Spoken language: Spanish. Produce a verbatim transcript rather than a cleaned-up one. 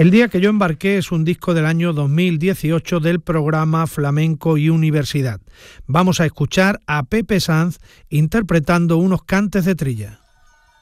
El día que yo embarqué es un disco del año dos mil dieciocho del programa Flamenco y Universidad. Vamos a escuchar a Pepe Sanz interpretando unos cantes de trilla.